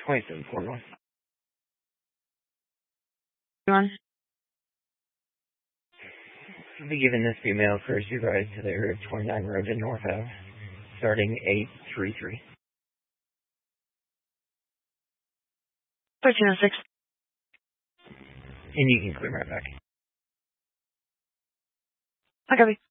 2741. I'll be giving this female courtesy ride to the area of 29 Road in North Ave, starting 833. 1306. And you can clear right back. I copy.